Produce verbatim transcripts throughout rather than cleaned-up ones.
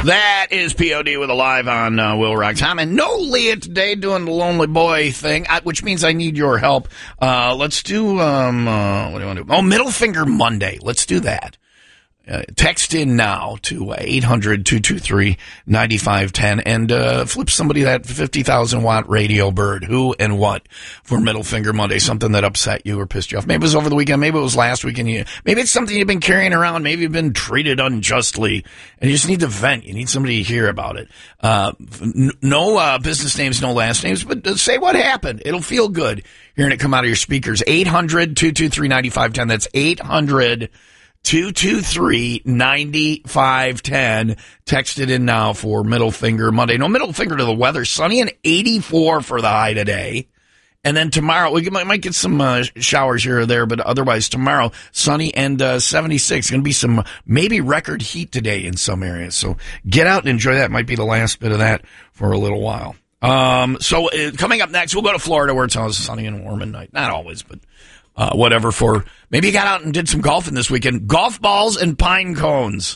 That is P O D with a live on uh, Will Rock Time. And no Leah today doing the Lonely Boy thing, which means I need your help. Uh, let's do, um, uh, what do you want to do? Oh, Middle Finger Monday. Let's do that. Uh, text in now to eight hundred, two two three, nine five one zero and uh, flip somebody that fifty thousand watt radio bird. Who and what for Middle Finger Monday? Something that upset you or pissed you off. Maybe it was over the weekend. Maybe it was last weekend. You, maybe it's something you've been carrying around. Maybe you've been treated unjustly and you just need to vent. You need somebody to hear about it. Uh, n- no uh, business names, no last names, but say what happened. It'll feel good hearing it come out of your speakers. eight hundred, two two three, nine five one zero. That's eight hundred, two two three, nine five one zero. Text it in now for Middle Finger Monday. No middle finger to the weather. Sunny and eighty-four for the high today. And then tomorrow, we might, might get some uh, showers here or there, but otherwise tomorrow, sunny and uh, seventy-six. Going to be some maybe record heat today in some areas. So get out and enjoy that. Might be the last bit of that for a little while. Um, so uh, coming up next, we'll go to Florida where it's always sunny and warm at night. Not always, but Uh, whatever for, maybe you got out and did some golfing this weekend. Golf balls and pine cones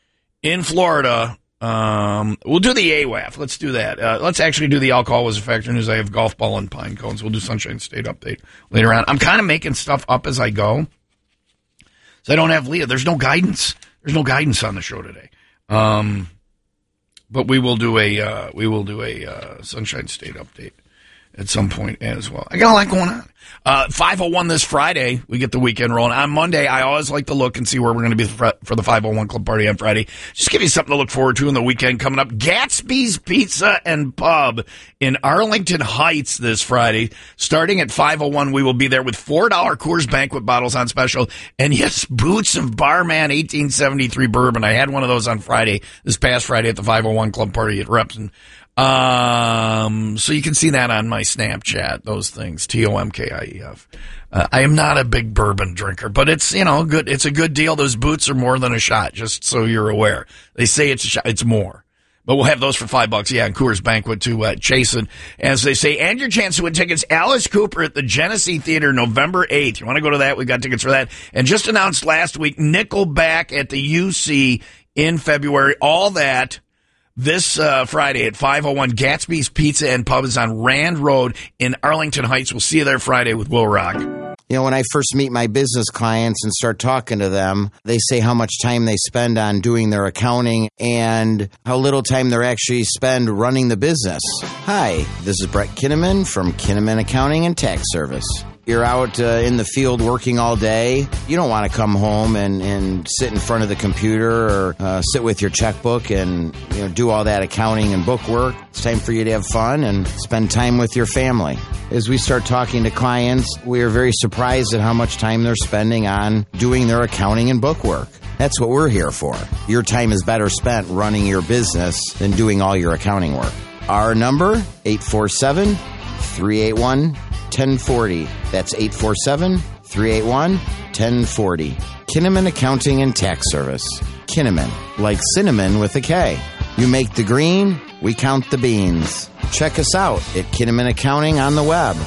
in Florida. Um, we'll do the A W A F. Let's do that. Uh, let's actually do the alcohol was a factor news. I have golf ball and pine cones. We'll do Sunshine State update later on. I'm kind of making stuff up as I go. So I don't have Leah. There's no guidance. There's no guidance on the show today. Um, but we will do a, uh, we will do a, uh, Sunshine State update at some point as well. I got a lot going on. Uh, five oh one this Friday, we get the weekend rolling. On Monday, I always like to look and see where we're going to be for the five oh one Club Party on Friday. Just give you something to look forward to in the weekend coming up. Gatsby's Pizza and Pub in Arlington Heights this Friday. Starting at five oh one, we will be there with four dollar Coors Banquet bottles on special. And yes, Boots of Barman eighteen seventy-three bourbon. I had one of those on Friday, this past Friday at the five oh one Club Party at Repson. Um, so you can see that on my Snapchat, those things, T O M K I E F. Uh, I am not a big bourbon drinker, but it's, you know, good. It's a good deal. Those Boots are more than a shot, just so you're aware. They say it's a shot. It's more. But we'll have those for five bucks. Yeah, and Coors Banquet to uh, Chasen, as they say. And your chance to win tickets. Alice Cooper at the Genesee Theater, November eighth. You want to go to that? We got tickets for that. And just announced last week, Nickelback at the U C in February. All that this uh, Friday at five oh one. Gatsby's Pizza and Pub is on Rand Road in Arlington Heights. We'll see you there Friday with Will Rock. You know, when I first meet my business clients and start talking to them, they say how much time they spend on doing their accounting and how little time they actually spend running the business. Hi, this is Brett Kinnaman from Kinnaman Accounting and Tax Service. You're out uh, in the field working all day. You don't want to come home and, and sit in front of the computer or uh, sit with your checkbook and, you know, do all that accounting and book work. It's time for you to have fun and spend time with your family. As we start talking to clients, we are very surprised at how much time they're spending on doing their accounting and book work. That's what we're here for. Your time is better spent running your business than doing all your accounting work. Our number, eight four seven, three eight one, one oh four oh. That's eight four seven, three eight one, one oh four oh. Kinnaman Accounting and Tax Service. Kinnaman, like cinnamon with a K. You make the green, we count the beans. Check us out at Kinnaman Accounting on the web.